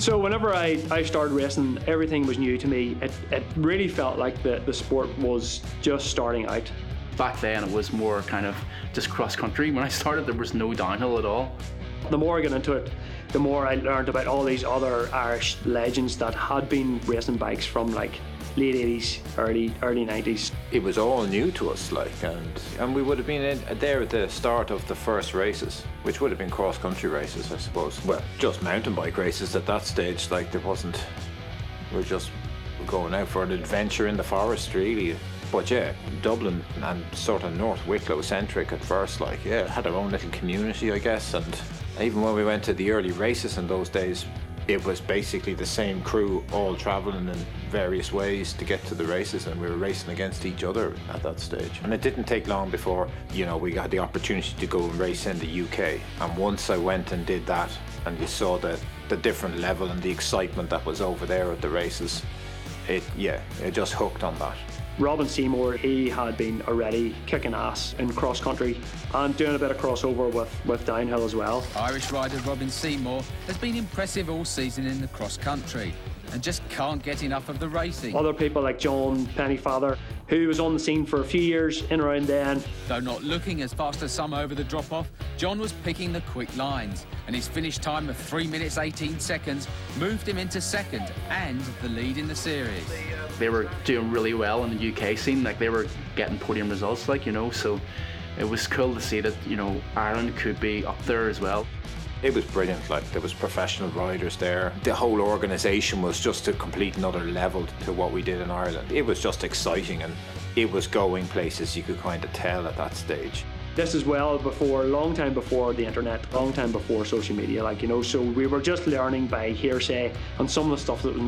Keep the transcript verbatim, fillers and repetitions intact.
So whenever I, I started racing, everything was new to me. It, it really felt like the, the sport was just starting out. Back then it was more kind of just cross country. When I started there was no downhill at all. The more I got into it, the more I learned about all these other Irish legends that had been racing bikes from like late eighties, early early nineties. It was all new to us, like, and and we would have been in, there at the start of the first races, which would have been cross-country races, I suppose. Well, just mountain bike races at that stage. Like, there wasn't. We were just going out for an adventure in the forest, really. But yeah, Dublin and sort of North Wicklow centric at first. Like, yeah, it had our own little community, I guess. And even when we went to the early races in those days, it was basically the same crew all travelling in various ways to get to the races, and we were racing against each other at that stage. And it didn't take long before, you know, we had the opportunity to go and race in the U K. And once I went and did that, and you saw the, the different level and the excitement that was over there at the races, it, yeah, it just hooked on that. Robin Seymour, he had been already kicking ass in cross country and doing a bit of crossover with, with downhill as well. Irish rider Robin Seymour has been impressive all season in the cross country and just can't get enough of the racing. Other people like John Pennyfather, who was on the scene for a few years in around then. Though not looking as fast as some over the drop-off, John was picking the quick lines, and his finish time of three minutes eighteen seconds moved him into second and the lead in the series. They were doing really well in the U K scene, like they were getting podium results, like, you know, so it was cool to see that, you know, Ireland could be up there as well. It was brilliant. Like, there was professional riders there. The whole organisation was just a complete another level to what we did in Ireland. It was just exciting, and it was going places, you could kind of tell at that stage. This is well before, long time before the internet, long time before social media, like, you know, so we were just learning by hearsay on some of the stuff that was